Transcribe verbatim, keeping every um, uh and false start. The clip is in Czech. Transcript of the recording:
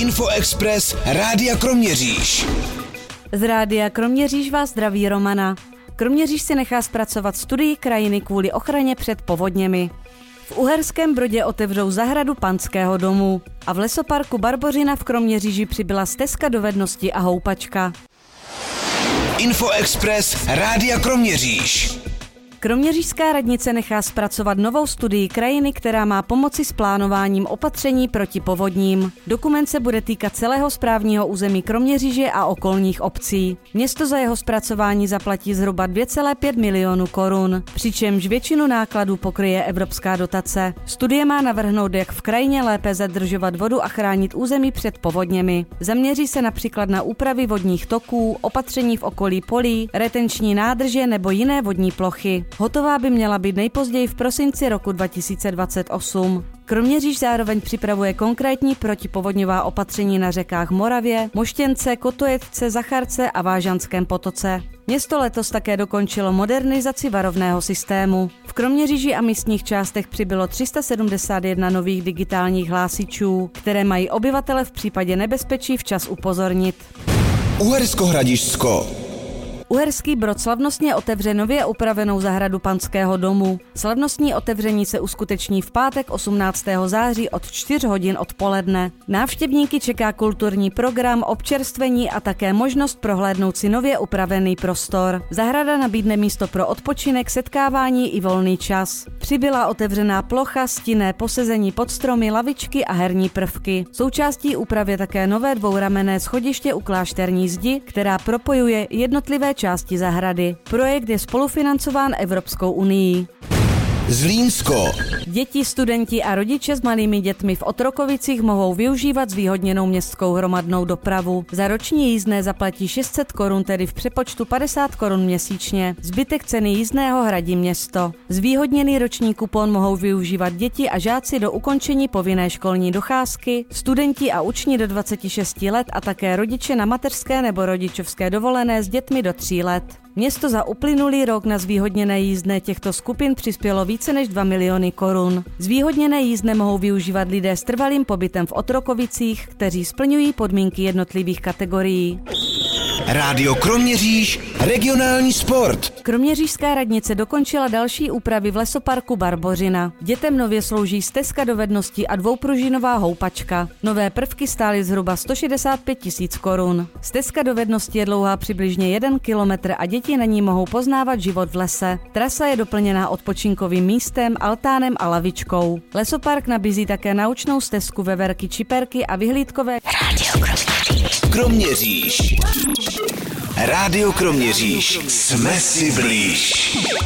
Infoexpress Rádia Kroměříž. Z Rádia Kroměříž vás zdraví Romana. Kroměříž si nechá zpracovat studii krajiny kvůli ochraně před povodněmi. V Uherském Brodě otevřou zahradu Panského domu a v lesoparku Barbořina v Kroměříži přibyla stezka dovednosti a houpačka. Infoexpress Rádia Kroměříž. Kroměřížská radnice nechá zpracovat novou studii krajiny, která má pomoci s plánováním opatření proti povodním. Dokument se bude týkat celého správního území Kroměříže a okolních obcí. Město za jeho zpracování zaplatí zhruba dvě celé pět milionů korun, přičemž většinu nákladů pokryje evropská dotace. Studie má navrhnout, jak v krajině lépe zadržovat vodu a chránit území před povodněmi. Zaměří se například na úpravy vodních toků, opatření v okolí polí, retenční nádrže nebo jiné vodní plochy. Hotová by měla být nejpozději v prosinci roku dva tisíce dvacet osm. Kroměříž zároveň připravuje konkrétní protipovodňová opatření na řekách Moravě, Moštěnce, Kotojetce, Zacharce a Vážanském potoce. Město letos také dokončilo modernizaci varovného systému. V Kroměříži a místních částech přibylo tři sta sedmdesát jedna nových digitálních hlásičů, které mají obyvatele v případě nebezpečí včas upozornit. Uhersko-Hradišťsko. Uherský Brod slavnostně otevře nově upravenou zahradu Panského domu. Slavnostní otevření se uskuteční v pátek osmnáctého září od čtyř hodin odpoledne. Návštěvníky čeká kulturní program, občerstvení a také možnost prohlédnout si nově upravený prostor. Zahrada nabídne místo pro odpočinek, setkávání i volný čas. Přibyla otevřená plocha, stinné posezení pod stromy, lavičky a herní prvky. Součástí úpravy také nové dvouramenné schodiště u klášterní zdi, která propojuje jednotlivé části zahrady. Projekt je spolufinancován Evropskou unií. Zlínsko. Děti, studenti a rodiče s malými dětmi v Otrokovicích mohou využívat zvýhodněnou městskou hromadnou dopravu. Za roční jízdné zaplatí šest set korun, tedy v přepočtu padesát korun měsíčně. Zbytek ceny jízdného hradí město. Zvýhodněný roční kupon mohou využívat děti a žáci do ukončení povinné školní docházky, studenti a učni do dvaceti šesti let a také rodiče na mateřské nebo rodičovské dovolené s dětmi do tří let. Město za uplynulý rok na zvýhodněné jízdné těchto skupin přispělo více než dva miliony korun. Zvýhodněné jízdné mohou využívat lidé s trvalým pobytem v Otrokovicích, kteří splňují podmínky jednotlivých kategorií. Rádio Kroměříž, regionální sport. Kroměřížská radnice dokončila další úpravy v lesoparku Barbořina. Dětem nově slouží stezka dovednosti a dvoupružinová houpačka. Nové prvky stály zhruba sto šedesát pět tisíc korun. Stezka dovednosti je dlouhá přibližně jeden kilometr a děti na ní mohou poznávat život v lese. Trasa je doplněná odpočinkovým místem, altánem a lavičkou. Lesopark nabízí také naučnou stezku veverky čiperky a vyhlídkové Rádio Kroměříž. Kroměříž. Rádio Kroměříž. Jsme si blíž.